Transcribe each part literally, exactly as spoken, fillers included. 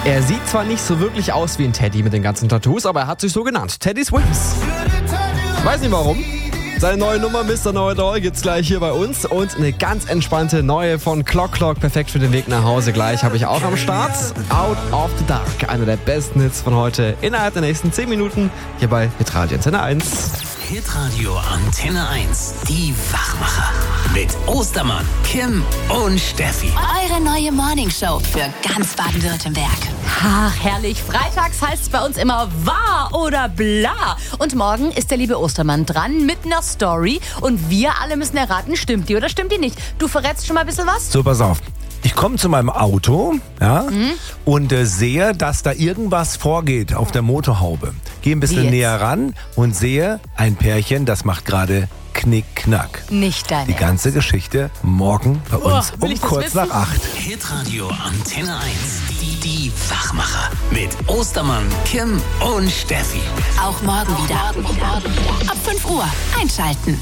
Er sieht zwar nicht so wirklich aus wie ein Teddy mit den ganzen Tattoos, aber er hat sich so genannt. Teddy Swims. Weiß nicht warum. Seine neue Nummer Mister Know-it-all gibt's gleich hier bei uns und eine ganz entspannte neue von Clock Clock, perfekt für den Weg nach Hause gleich, habe ich auch am Start. Out of the Dark, einer der besten Hits von heute innerhalb der nächsten zehn Minuten hier bei Hitradio Antenne eins. Hitradio Antenne eins, die Wachmacher mit Ostermann, Kim und Steffi. Eure neue Morningshow für ganz Baden-Württemberg. Ach, herrlich. Freitags heißt es bei uns immer wahr oder bla. Und morgen ist der liebe Ostermann dran mit einer Story. Und wir alle müssen erraten, stimmt die oder stimmt die nicht. Du verrätst schon mal ein bisschen was? So, pass auf. Ich komme zu meinem Auto, ja, mhm. und äh, sehe, dass da irgendwas vorgeht auf der Motorhaube. Gehe ein bisschen näher ran und sehe ein Pärchen, das macht gerade Knick-Knack. Nicht dein Die ganze Ernst. Geschichte morgen bei uns oh, um kurz nach acht. Hitradio Antenne eins, die, die Wachmacher mit Ostermann, Kim und Steffi. Auch morgen wieder. Morgen wieder. Ab fünf Uhr einschalten.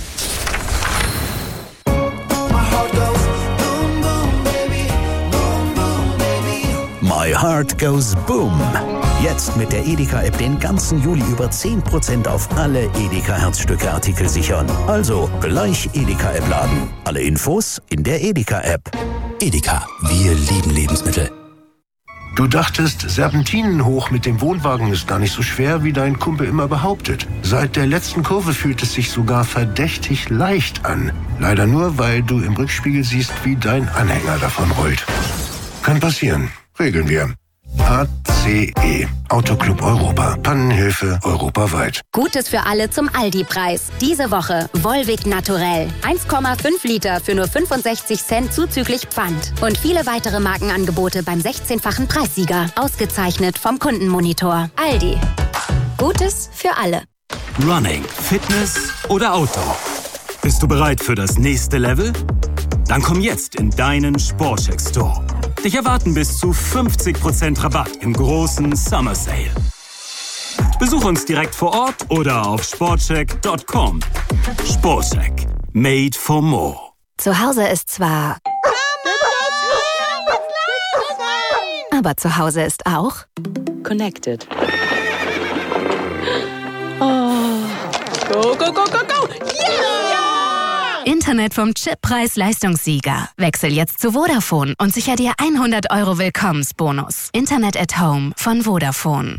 My Heart Goes Boom. Jetzt mit der Edeka-App den ganzen Juli über zehn Prozent auf alle Edeka-Herzstücke-Artikel sichern. Also gleich Edeka-App laden. Alle Infos in der Edeka-App. Edeka, wir lieben Lebensmittel. Du dachtest, Serpentinen hoch mit dem Wohnwagen ist gar nicht so schwer, wie dein Kumpel immer behauptet. Seit der letzten Kurve fühlt es sich sogar verdächtig leicht an. Leider nur, weil du im Rückspiegel siehst, wie dein Anhänger davon rollt. Kann passieren. Regeln wir. A C E. Autoclub Europa. Pannenhilfe europaweit. Gutes für alle zum Aldi-Preis. Diese Woche Volvic Naturell. eins Komma fünf Liter für nur fünfundsechzig Cent zuzüglich Pfand. Und viele weitere Markenangebote beim sechzehnfachen Preissieger. Ausgezeichnet vom Kundenmonitor. Aldi. Gutes für alle. Running, Fitness oder Outdoor? Bist du bereit für das nächste Level? Dann komm jetzt in deinen Sportcheck Store. Dich erwarten bis zu fünfzig Prozent Rabatt im großen Summer Sale. Besuch uns direkt vor Ort oder auf sportcheck Punkt com. Sportcheck. Made for more. Zu Hause ist zwar... Aber zu Hause ist auch... Connected. Oh. Go, go, go, go, go! Yeah! Internet vom Chip-Preis-Leistungssieger. Wechsel jetzt zu Vodafone und sicher dir hundert Euro Willkommensbonus. Internet at Home von Vodafone.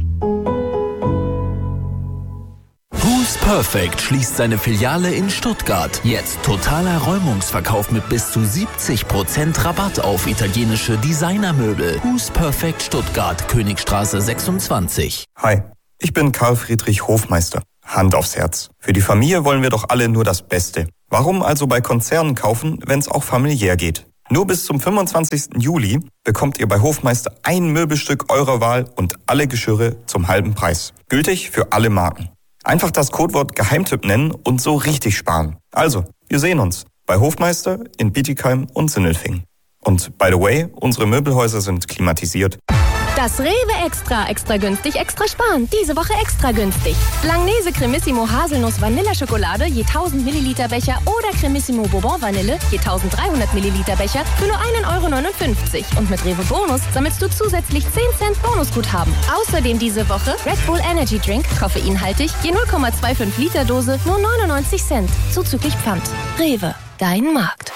Who's Perfect schließt seine Filiale in Stuttgart. Jetzt totaler Räumungsverkauf mit bis zu siebzig Prozent Rabatt auf italienische Designermöbel. Who's Perfect Stuttgart, Königstraße sechsundzwanzig. Hi, ich bin Karl Friedrich Hofmeister. Hand aufs Herz. Für die Familie wollen wir doch alle nur das Beste. Warum also bei Konzernen kaufen, wenn es auch familiär geht? Nur bis zum fünfundzwanzigsten Juli bekommt ihr bei Hofmeister ein Möbelstück eurer Wahl und alle Geschirre zum halben Preis. Gültig für alle Marken. Einfach das Codewort Geheimtipp nennen und so richtig sparen. Also, wir sehen uns bei Hofmeister in Bietigheim und Sindelfingen. Und by the way, unsere Möbelhäuser sind klimatisiert. Das Rewe Extra, extra günstig, extra sparen. Diese Woche extra günstig. Langnese Cremissimo Haselnuss Vanilleschokolade je tausend Milliliter Becher oder Cremissimo Bourbon Vanille je tausenddreihundert Milliliter Becher für nur ein Euro neunundfünfzig. Und mit Rewe Bonus sammelst du zusätzlich zehn Cent Bonusguthaben. Außerdem diese Woche Red Bull Energy Drink, koffeinhaltig, je null Komma fünfundzwanzig Liter Dose, nur neunundneunzig Cent. Zuzüglich Pfand. Rewe, dein Markt.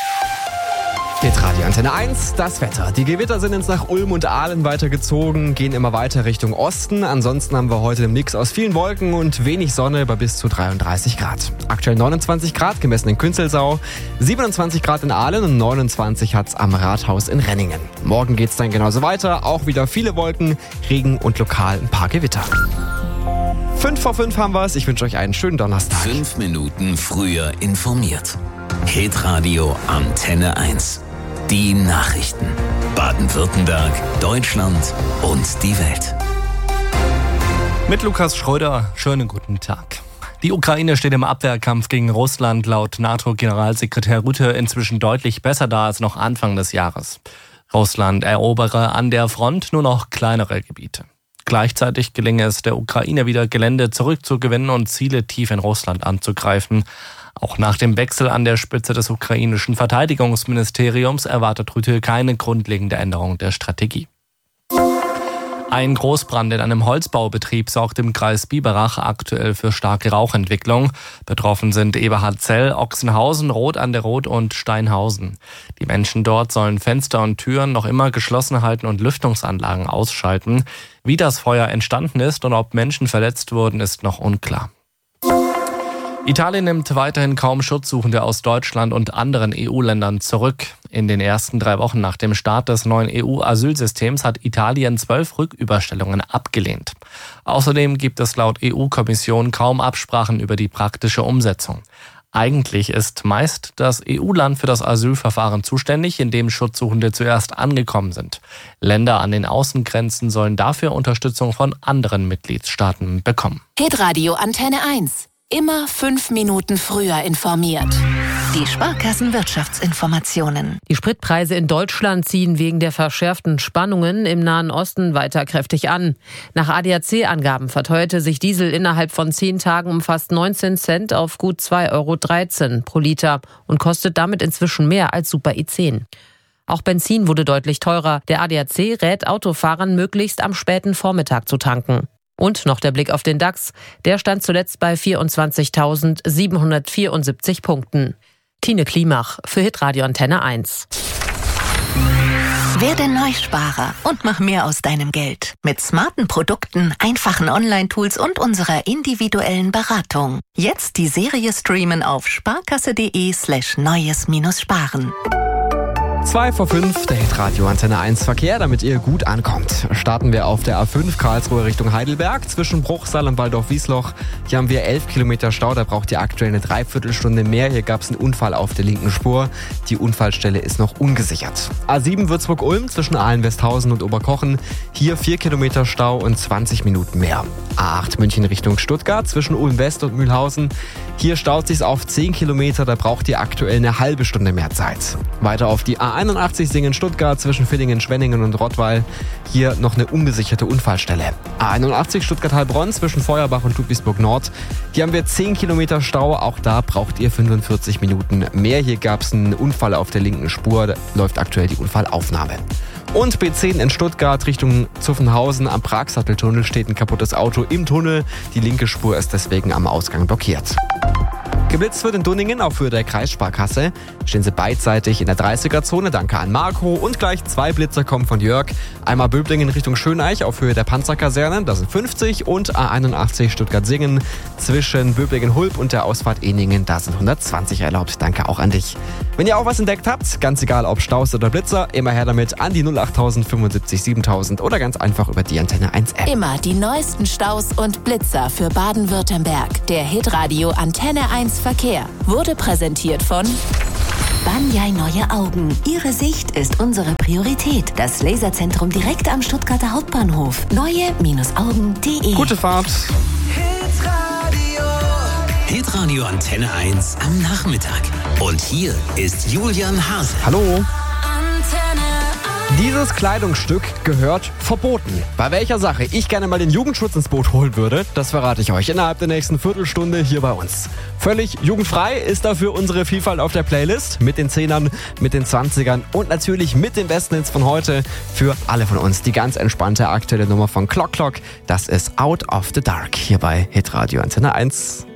Hitradio Antenne eins, das Wetter. Die Gewitter sind jetzt nach Ulm und Aalen weitergezogen, gehen immer weiter Richtung Osten. Ansonsten haben wir heute einen Mix aus vielen Wolken und wenig Sonne bei bis zu dreiunddreißig Grad. Aktuell neunundzwanzig Grad, gemessen in Künzelsau, siebenundzwanzig Grad in Aalen und neunundzwanzig hat's am Rathaus in Renningen. Morgen geht's dann genauso weiter, auch wieder viele Wolken, Regen und lokal ein paar Gewitter. Fünf vor fünf haben wir's. Ich wünsche euch einen schönen Donnerstag. Fünf Minuten früher informiert. Hitradio Antenne eins. Die Nachrichten. Baden-Württemberg, Deutschland und die Welt. Mit Lukas Schröder, schönen guten Tag. Die Ukraine steht im Abwehrkampf gegen Russland laut NATO-Generalsekretär Rutte inzwischen deutlich besser da als noch Anfang des Jahres. Russland erobere an der Front nur noch kleinere Gebiete. Gleichzeitig gelinge es der Ukraine wieder Gelände zurückzugewinnen und Ziele tief in Russland anzugreifen. Auch nach dem Wechsel an der Spitze des ukrainischen Verteidigungsministeriums erwartet Rütte keine grundlegende Änderung der Strategie. Ein Großbrand in einem Holzbaubetrieb sorgt im Kreis Biberach aktuell für starke Rauchentwicklung. Betroffen sind Eberhardzell, Ochsenhausen, Roth an der Roth und Steinhausen. Die Menschen dort sollen Fenster und Türen noch immer geschlossen halten und Lüftungsanlagen ausschalten. Wie das Feuer entstanden ist und ob Menschen verletzt wurden, ist noch unklar. Italien nimmt weiterhin kaum Schutzsuchende aus Deutschland und anderen E U-Ländern zurück. In den ersten drei Wochen nach dem Start des neuen E U-Asylsystems hat Italien zwölf Rücküberstellungen abgelehnt. Außerdem gibt es laut E U-Kommission kaum Absprachen über die praktische Umsetzung. Eigentlich ist meist das E U-Land für das Asylverfahren zuständig, in dem Schutzsuchende zuerst angekommen sind. Länder an den Außengrenzen sollen dafür Unterstützung von anderen Mitgliedstaaten bekommen. Hitradio Antenne eins. Immer fünf Minuten früher informiert. Die Sparkassenwirtschaftsinformationen. Die Spritpreise in Deutschland ziehen wegen der verschärften Spannungen im Nahen Osten weiter kräftig an. Nach A D A C-Angaben verteuerte sich Diesel innerhalb von zehn Tagen um fast neunzehn Cent auf gut zwei Euro dreizehn pro Liter und kostet damit inzwischen mehr als Super E zehn. Auch Benzin wurde deutlich teurer. Der A D A C rät Autofahrern, möglichst am späten Vormittag zu tanken. Und noch der Blick auf den DAX. Der stand zuletzt bei vierundzwanzigtausendsiebenhundertvierundsiebzig Punkten. Tine Klimach für Hitradio Antenne eins. Werde Neusparer und mach mehr aus deinem Geld. Mit smarten Produkten, einfachen Online-Tools und unserer individuellen Beratung. Jetzt die Serie streamen auf sparkasse.de slash neues minus sparen. zwei vor fünf, der Hitradio Antenne eins Verkehr, damit ihr gut ankommt. Starten wir auf der A fünf Karlsruhe Richtung Heidelberg zwischen Bruchsal und Waldorf-Wiesloch. Hier haben wir elf Kilometer Stau, da braucht ihr aktuell eine Dreiviertelstunde mehr. Hier gab es einen Unfall auf der linken Spur. Die Unfallstelle ist noch ungesichert. A sieben Würzburg-Ulm zwischen Ahlen-Westhausen und Oberkochen. Hier vier Kilometer Stau und zwanzig Minuten mehr. A acht München Richtung Stuttgart zwischen Ulm-West und Mühlhausen. Hier staut sich's auf zehn Kilometer, da braucht ihr aktuell eine halbe Stunde mehr Zeit. Weiter auf die A einundachtzig Singen-Stuttgart zwischen Villingen, Schwenningen und Rottweil. Hier noch eine ungesicherte Unfallstelle. A einundachtzig Stuttgart-Heilbronn zwischen Feuerbach und Ludwigsburg Nord. Hier haben wir zehn Kilometer Stau, auch da braucht ihr fünfundvierzig Minuten mehr. Hier gab's einen Unfall auf der linken Spur, da läuft aktuell die Unfallaufnahme. Und B zehn in Stuttgart Richtung Zuffenhausen am Pragsatteltunnel steht ein kaputtes Auto im Tunnel. Die linke Spur ist deswegen am Ausgang blockiert. Geblitzt wird in Dunningen auf Höhe der Kreissparkasse. Stehen sie beidseitig in der dreißiger-Zone. Danke an Marco. Und gleich zwei Blitzer kommen von Jörg. Einmal Böblingen Richtung Schöneich auf Höhe der Panzerkaserne. Das sind fünfzig. Und A einundachtzig Stuttgart-Singen zwischen Böblingen-Hulb und der Ausfahrt Eningen. Da sind hundertzwanzig erlaubt. Danke auch an dich. Wenn ihr auch was entdeckt habt, ganz egal ob Staus oder Blitzer, immer her damit an die null achttausend fünfundsiebzig siebentausend oder ganz einfach über die Antenne eins App. Immer die neuesten Staus und Blitzer für Baden-Württemberg. Der Hitradio Antenne eins Verkehr wurde präsentiert von Banyai Neue Augen. Ihre Sicht ist unsere Priorität. Das Laserzentrum direkt am Stuttgarter Hauptbahnhof. neue Augen punkt de. Gute Fahrt. Hitradio Antenne eins am Nachmittag. Und hier ist Julian Hase. Hallo. Dieses Kleidungsstück gehört verboten. Bei welcher Sache ich gerne mal den Jugendschutz ins Boot holen würde, das verrate ich euch innerhalb der nächsten Viertelstunde hier bei uns. Völlig jugendfrei ist dafür unsere Vielfalt auf der Playlist. Mit den Zehnern, mit den Zwanzigern und natürlich mit den besten Hits von heute. Für alle von uns die ganz entspannte aktuelle Nummer von Clock Clock. Das ist Out of the Dark hier bei Hitradio Antenne eins.